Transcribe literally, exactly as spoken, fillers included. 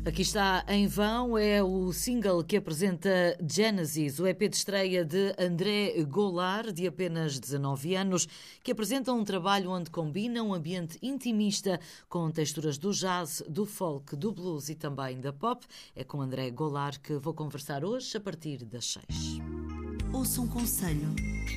Aqui está Em Vão, é o single que apresenta Genesis, o E P de estreia de André Goulart, de apenas dezanove anos, que apresenta um trabalho onde combina um ambiente intimista com texturas do jazz, do folk, do blues e também da pop. É com André Goulart que vou conversar hoje a partir das seis. Ouça um conselho.